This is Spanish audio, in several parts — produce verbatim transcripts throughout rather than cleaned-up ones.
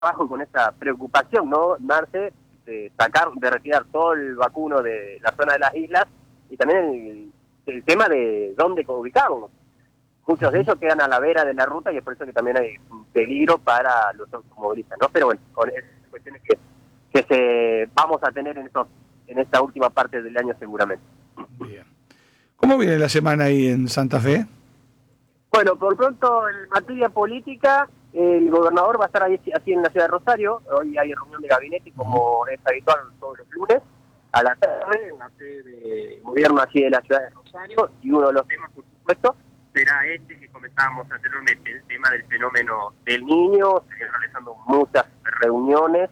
trabajo con esa preocupación, ¿no, Marce? De sacar, de retirar todo el vacuno de la zona de las islas y también el, el tema de dónde ubicarlos. Muchos de ellos quedan a la vera de la ruta y es por eso que también hay un peligro para los automovilistas, ¿no? Pero bueno, con esas cuestiones que, que se vamos a tener en, estos, en esta última parte del año seguramente. Bien. ¿Cómo viene la semana ahí en Santa Fe? Bueno, por pronto en materia política, el gobernador va a estar ahí, así en la ciudad de Rosario. Hoy hay reunión de gabinete, como es habitual todos los lunes, a la tarde, en la sede de gobierno así de la ciudad de Rosario, y uno de los temas, por supuesto, será este que comentábamos anteriormente, el tema del fenómeno del niño, se están realizando muchas reuniones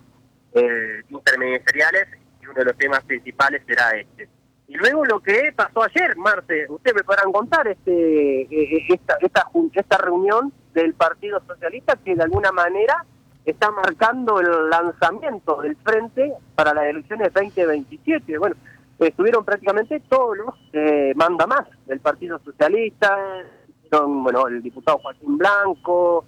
eh, interministeriales, y uno de los temas principales será este. Y luego lo que pasó ayer, Marce, ustedes me podrán contar este eh, esta, esta, esta reunión del Partido Socialista que de alguna manera está marcando el lanzamiento del frente para las elecciones veinte veintisiete. Bueno, estuvieron prácticamente todos los eh, manda más del Partido Socialista, son, bueno, el diputado Joaquín Blanco,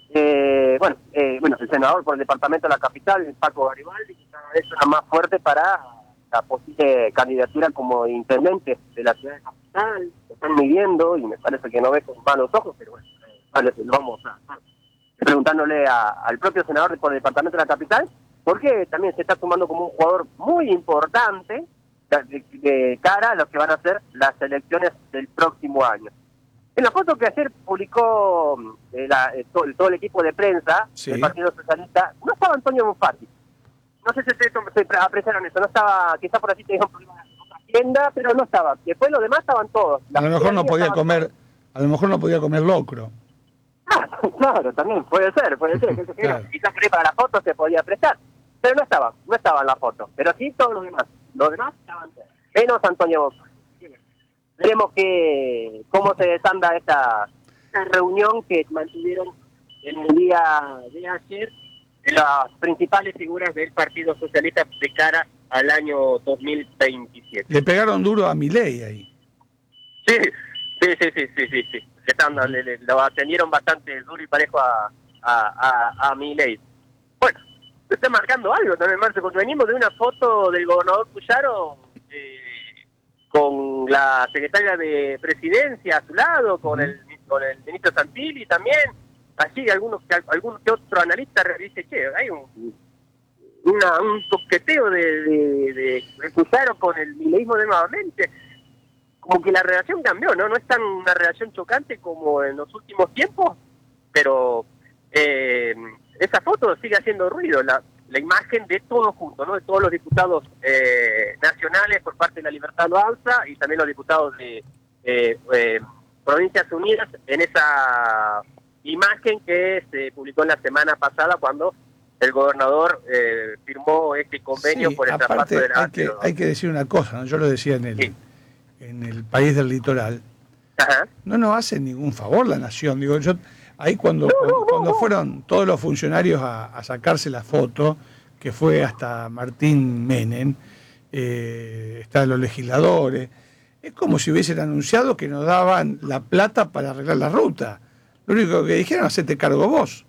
eh, bueno, eh, bueno, el senador por el departamento de la capital, Paco Garibaldi, que cada vez era más fuerte para la posible candidatura como intendente de la ciudad de capital. Lo están midiendo y me parece que no ve con malos ojos, pero bueno, vale, lo vamos a preguntándole a, al propio senador por el departamento de la capital, porque también se está sumando como un jugador muy importante de, de cara a lo que van a ser las elecciones del próximo año. En la foto que ayer publicó eh, la, eh, todo, todo el equipo de prensa sí. del Partido Socialista, no estaba Antonio Bonfatti. No sé si ustedes apreciaron eso, no estaba, quizás por así te dijeron problema en otra tienda, pero no estaba. Después los demás estaban todos. A lo mejor no podía comer, todos. a lo mejor no podía comer locro. Ah, claro, también puede ser, puede ser. Claro. Quizás por ahí para la foto se podía prestar, pero no estaba, no estaba en la foto. Pero sí todos los demás, los demás estaban todos. Menos Antonio Bonfatti. Veremos que cómo se desanda esta, esta reunión que mantuvieron en el día de ayer las principales figuras del Partido Socialista de cara al año dos mil veintisiete. Le pegaron duro a Milei ahí. Sí, sí, sí, sí, sí, sí, sí. Están, le, le, lo atendieron bastante duro y parejo a, a, a, a Milei. Bueno, se está marcando algo también, Marce, porque venimos de una foto del gobernador Puyaro eh, con la secretaria de Presidencia a su lado, con el, con el ministro Santilli también. Así algunos que algunos que otro analista dice que hay un una, un toqueteo de, de, de, de Puyaro con el mileísmo de nuevamente, como que la relación cambió, ¿no? No es tan una relación chocante como en los últimos tiempos, pero eh, esa foto sigue haciendo ruido, la, la imagen de todos juntos, ¿no? De todos los diputados eh, nacionales por parte de la Libertad Avanza y también los diputados de eh, eh, Provincias Unidas en esa imagen que se publicó en la semana pasada cuando el gobernador eh, firmó este convenio sí, por el traspaso de la hay que, hay que decir una cosa, ¿no? Yo lo decía en el, sí. en el país del litoral. Ajá. No nos hace ningún favor la nación. Digo, yo ahí cuando, no, cuando, no, no, cuando fueron todos los funcionarios a, a sacarse la foto, que fue hasta Martín Menem, eh, estaban los legisladores, es como si hubiesen anunciado que nos daban la plata para arreglar la ruta. Lo único que dijeron, hacete cargo vos.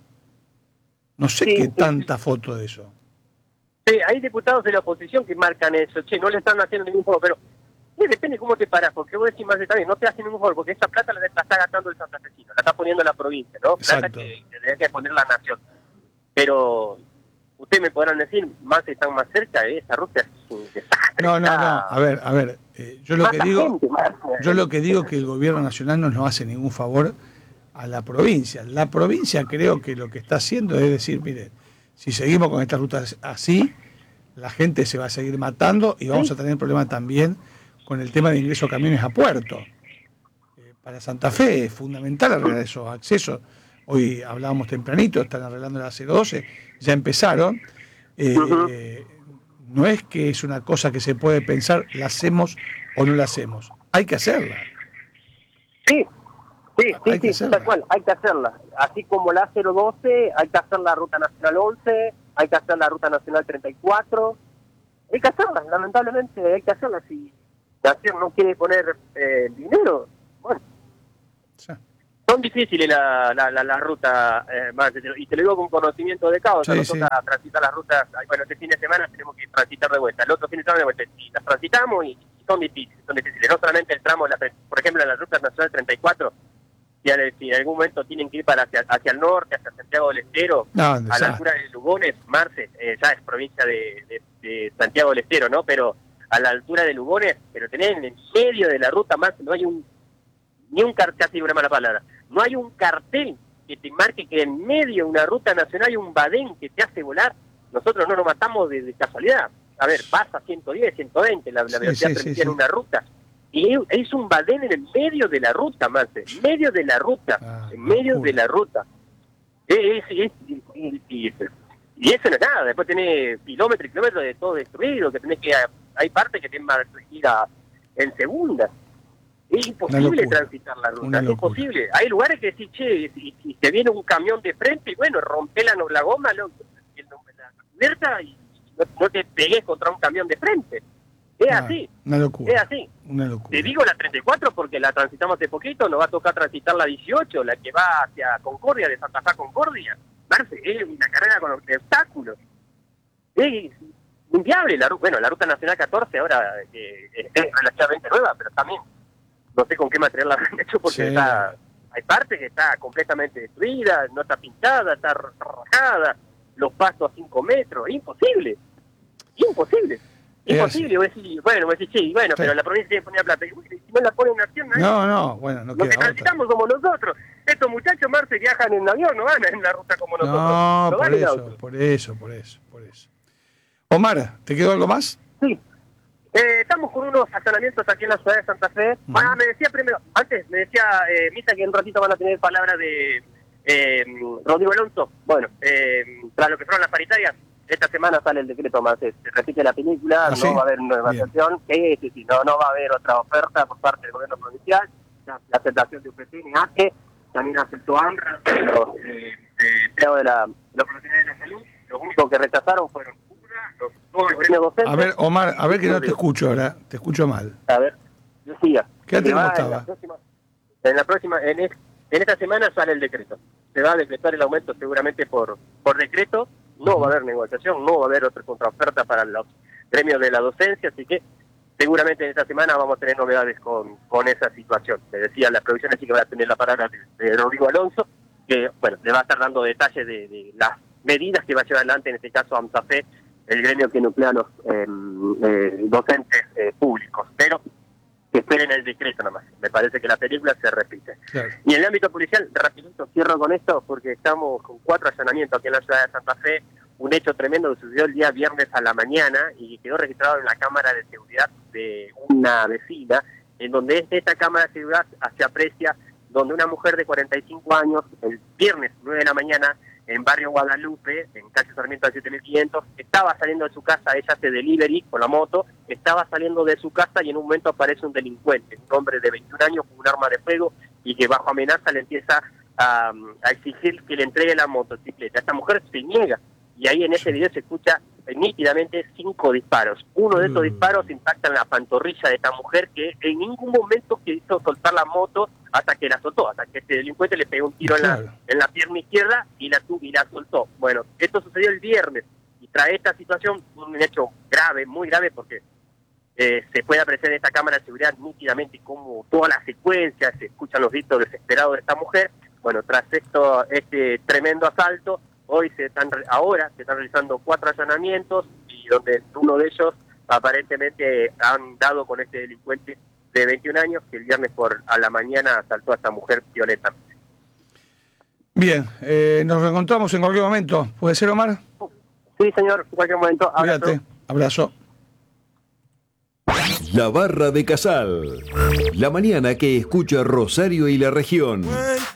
No sé sí, qué sí, tanta sí. foto de eso. Sí, hay diputados de la oposición que marcan eso. Che, no le están haciendo ningún favor, pero sí, depende cómo te paras, porque vos decís más también, no te hacen ningún favor, porque esa plata la, la está gastando el santafesino, la está poniendo la provincia, ¿no? Plata Exacto. que, que debería que poner la nación. Pero ustedes me podrán decir, más están más cerca, ¿eh? Esa ruta es un desastre. No, no, no, a ver, a ver, eh, yo lo que digo, gente, yo lo que digo que el gobierno nacional no nos hace ningún favor a la provincia. La provincia creo que lo que está haciendo es decir, mire, si seguimos con esta ruta así, la gente se va a seguir matando y vamos ¿Sí? a tener problemas también con el tema de ingreso de camiones a puerto. Eh, para Santa Fe es fundamental arreglar esos accesos. Hoy hablábamos tempranito, están arreglando la cero doce, ya empezaron. Eh, uh-huh. eh, no es que es una cosa que se puede pensar, la hacemos o no la hacemos. Hay que hacerla. Sí. Sí, sí, sí, tal cual, hay que hacerla. Así como la cero doce, hay que hacer la Ruta Nacional once, hay que hacer la Ruta Nacional treinta y cuatro. Hay que hacerla, lamentablemente hay que hacerla. Si Nación no quiere poner eh, dinero, bueno, sí. Son difíciles la, la, la, la ruta, eh, más, y te lo digo con conocimiento de causa. Sí, nos sí. toca transitar las rutas, bueno, este fin de semana tenemos que transitar de vuelta, el otro fin de semana de vuelta, y las transitamos y, y son difíciles, son difíciles. No solamente el tramo, la, por ejemplo, en la ruta nacional treinta y cuatro, si, al, si en algún momento tienen que ir para hacia, hacia el norte, hacia Santiago del Estero, no, a la altura de Lugones, Marce, eh, ya es provincia de, de, de Santiago del Estero, ¿no? Pero a la altura de Lugones, pero tenés en el medio de la ruta, Marce, no hay un, ni un cartel, casi una mala palabra, no hay un cartel que te marque que en medio de una ruta nacional hay un badén que te hace volar. Nosotros no nos matamos de, de casualidad. A ver, pasa ciento diez, ciento veinte, la, la sí, velocidad sí, permitida sí, en sí. una ruta. Y es un badén en el medio de la ruta, Marce, en medio de la ruta, Ah, en medio locura. de la ruta. Es, es, es, y, y, y, y eso no es nada, después tenés kilómetros y kilómetros de todo destruido, que tenés que, hay partes que tienen que ir a, en segunda. Es imposible transitar la ruta, es imposible. Hay lugares que decís, che, si, si te viene un camión de frente, y bueno, rompe la, la goma, lo, la cubierta y no, no te pegues contra un camión de frente. Es Ah, así, una locura. es así. Una locura. Te digo la treinta y cuatro porque la transitamos hace poquito, nos va a tocar transitar la dieciocho, la que va hacia Concordia, de Santa Fe a Concordia. Marce, es una carrera con obstáculos. Es inviable. La, bueno, la ruta nacional catorce ahora eh, es relativamente nueva, pero también no sé con qué material la han hecho porque Sí. está, hay partes que está completamente destruida, no está pintada, está rajada, los pastos a cinco metros, es imposible. Imposible. Imposible, voy a decir, bueno, voy a decir, sí, bueno, Sí. pero la provincia tiene que poner plata. Y bueno, si no la pone en acción, nadie. No, no, bueno, no Los que queda otra. transitamos como nosotros. Estos muchachos, Marce, viajan en avión, no van en la ruta como nosotros. No, no por van en eso, auto. por eso, por eso, por eso. Omar, ¿te quedó algo más? Sí. Eh, estamos con unos allanamientos aquí en la ciudad de Santa Fe. Uh-huh. Ah, me decía primero, antes me decía eh, Misa que en un ratito van a tener palabras de eh, Rodrigo Alonso. Bueno, eh, tras lo que fueron las paritarias, esta semana sale el decreto más, se repite la película, ¿Ah, no sí? va a haber negociación, sí, sí, sí, no, no va a haber otra oferta por parte del gobierno provincial, la, la aceptación de U P C N, A G, también aceptó AMRA, los eh, empleados de la, los profesionales de la salud, los únicos que rechazaron fueron URA, los, todos los gremios docentes. A ver, Omar, a ver que no te escucho ahora, te escucho mal. A ver, decía. Quédate como estaba. En la próxima, en, la próxima en, es, en esta semana sale el decreto. Se va a decretar el aumento seguramente por por decreto. No va a haber negociación, no va a haber otra contraoferta para los gremios de la docencia, así que seguramente en esta semana vamos a tener novedades con, con esa situación. Le decía, las provisiones sí que van a tener la palabra de, de Rodrigo Alonso, que bueno, le va a estar dando detalles de, de las medidas que va a llevar adelante, en este caso AMSAFE, el gremio que nuclea a los eh, eh, docentes eh, públicos, pero que esperen el decreto nomás. Me parece que la película se repite. Claro. Y en el ámbito policial, rapidito cierro con esto, porque estamos con cuatro allanamientos aquí en la ciudad de Santa Fe, un hecho tremendo que sucedió el día viernes a la mañana y quedó registrado en la cámara de seguridad de una vecina, en donde esta cámara de seguridad se aprecia donde una mujer de cuarenta y cinco años, el viernes nueve de la mañana, en barrio Guadalupe, en calle Sarmiento al siete mil quinientos, estaba saliendo de su casa, ella hace delivery con la moto, estaba saliendo de su casa y en un momento aparece un delincuente, un hombre de veintiún años con un arma de fuego y que bajo amenaza le empieza a, a exigir que le entregue la motocicleta. Esta mujer se niega y ahí en ese video se escucha nítidamente cinco disparos. Uno de esos disparos impacta en la pantorrilla de esta mujer que en ningún momento quiso soltar la moto hasta que la soltó, hasta que este delincuente le pegó un tiro Claro. en la en la pierna izquierda y la y la soltó. Bueno, esto sucedió el viernes y trae esta situación un hecho grave, muy grave, porque eh, se puede apreciar en esta cámara de seguridad nítidamente como toda la secuencia, se escuchan los gritos desesperados de esta mujer. Bueno, tras esto, este tremendo asalto, hoy se están, ahora se están realizando cuatro allanamientos y donde uno de ellos aparentemente han dado con este delincuente de veintiún años que el viernes por a la mañana asaltó a esta mujer violentamente. Bien, eh, nos reencontramos en cualquier momento. ¿Puede ser, Omar? Sí, señor, en cualquier momento. Abrazo. Cuídate. Abrazo. La Barra de Casal. La mañana que escucha Rosario y la región.